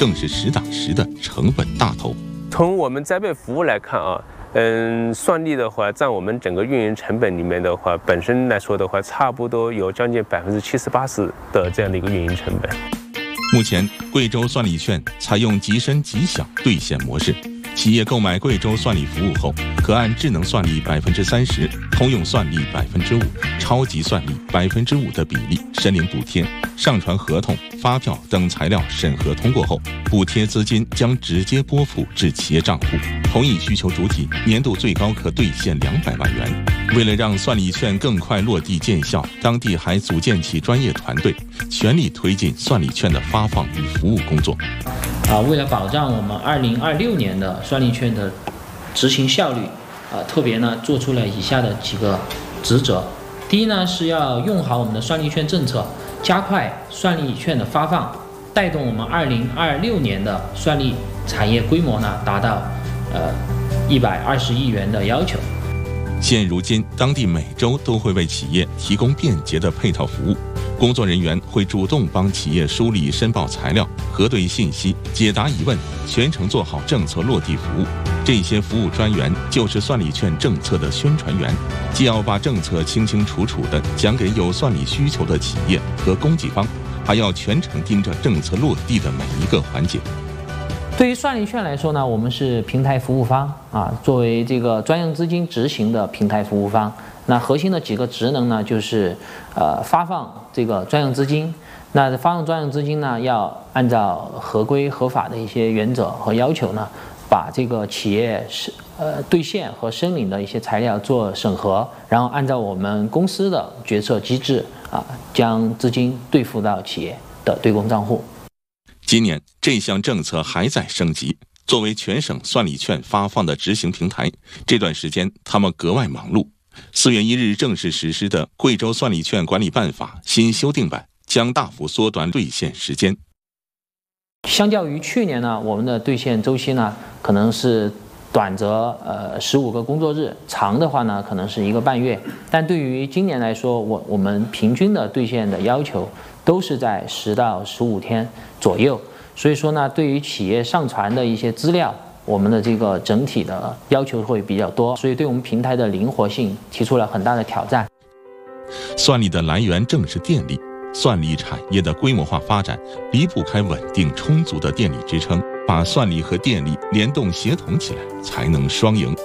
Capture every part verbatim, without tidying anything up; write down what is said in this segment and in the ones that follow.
更是实打实的成本大头。 从我们栽培服务来看啊，嗯，算力的话占我们整个运营成本里面的话，本身来说的话，差不多有将近百分之七十八十的这样的一个运营成本。 目前，贵州算力券采用即深即享兑现模式。企业购买贵州算力服务后，可按智能算力百分之三十、通用算力百分之五、超级算力百分之五的比例申领补贴，上传合同、发票等材料审核通过后，补贴资金将直接拨付至企业账户。同一需求主体年度最高可兑现两百万元。为了让算力券更快落地见效，当地还组建起专业团队，全力推进算力券的发放与服务工作。 啊，为了保障我们二零二六年的算力券的执行效率，啊，特别呢做出了以下的几个职责。第一呢，是要用好我们的算力券政策，加快算力券的发放，带动我们二零二六年的算力产业规模呢达到呃一百二十亿元的要求。 现如今，当地每周都会为企业提供便捷的配套服务，工作人员会主动帮企业梳理申报材料、核对信息、解答疑问，全程做好政策落地服务。这些服务专员就是算力券政策的宣传员，既要把政策清清楚楚地讲给有算力需求的企业和供给方，还要全程盯着政策落地的每一个环节。 对于算力券来说呢，我们是平台服务方啊，作为这个专用资金执行的平台服务方，那核心的几个职能呢，就是呃发放这个专用资金。那发放专用资金呢，要按照合规合法的一些原则和要求呢，把这个企业是呃兑现和申领的一些材料做审核，然后按照我们公司的决策机制啊，将资金兑付到企业的对公账户。 今年这项政策还在升级，作为全省算力券发放的执行平台，这段时间他们格外忙碌。四月一日正式实施的《贵州算力券管理办法》新修订版将大幅缩短兑现时间。 相较于去年呢，我们的兑现周期呢，可能是短则呃十五个工作日，长的话呢，可能是一个半月。但对于今年来说，我我们平均的兑现的要求都是在十到十五天左右。所以说呢，对于企业上传的一些资料，我们的这个整体的要求会比较多，所以对我们平台的灵活性提出了很大的挑战。 算力的来源正是电力，算力产业的规模化发展离不开稳定充足的电力支撑，把算力和电力联动协同起来，才能双赢。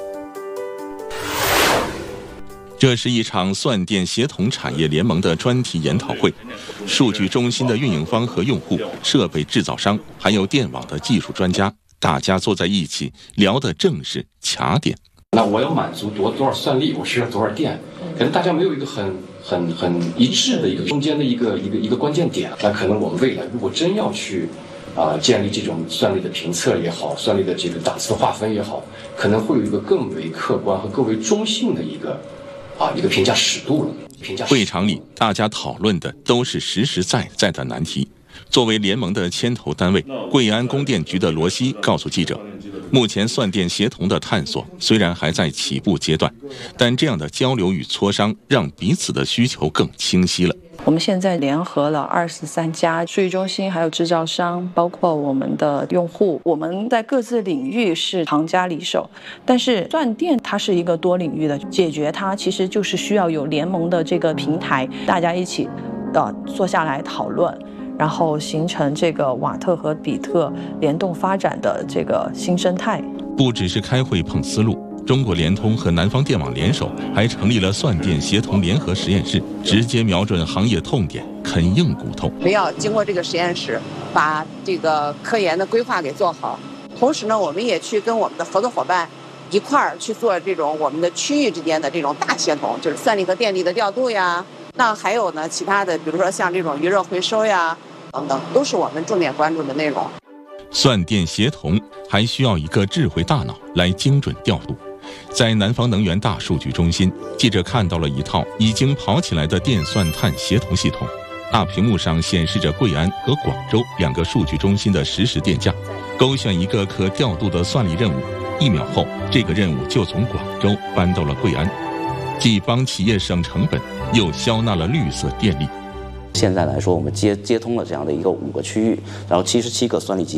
这是一场算电协同产业联盟的专题研讨会，数据中心的运营方和用户、设备制造商，还有电网的技术专家，大家坐在一起聊的正是卡点。 那我要满足多多少算力，我需要多少电，可能大家没有一个很很很一致的一个中间的一个一个一个关键点。那可能我们未来如果真要去啊、呃、建立这种算力的评测也好，算力的这个档次划分也好，可能会有一个更为客观和更为中性的一个。啊，一个评价尺度了。评价会场里，大家讨论的都是实实在在的难题。作为联盟的牵头单位，贵安供电局的罗西告诉记者，目前算电协同的探索虽然还在起步阶段，但这样的交流与磋商，让彼此的需求更清晰了。 我们现在联合了二十三家数据中心，还有制造商，包括我们的用户。我们在各自领域是行家里手，但是算电它是一个多领域的，解决它其实就是需要有联盟的这个平台，大家一起呃坐下来讨论，然后形成这个瓦特和比特联动发展的这个新生态。 不只是开会碰思路。中国联通和南方电网联手，还成立了算电协同联合实验室，直接瞄准行业痛点，啃硬骨头。 我们要经过这个实验室，把这个科研的规划给做好。同时呢，我们也去跟我们的合作伙伴一块儿去做这种我们的区域之间的这种大协同，就是算力和电力的调度呀。那还有呢，其他的，比如说像这种余热回收呀，等等，都是我们重点关注的内容。 算电协同还需要一个智慧大脑来精准调度。在南方能源大数据中心，记者看到了一套已经跑起来的电算碳协同系统。大屏幕上显示着贵安和广州两个数据中心的实时电价，勾选一个可调度的算力任务，一秒后，这个任务就从广州搬到了贵安，既帮企业省成本，又消纳了绿色电力。 现在来说，我们接接通了这样的一个五个区域，然后七十七个算力集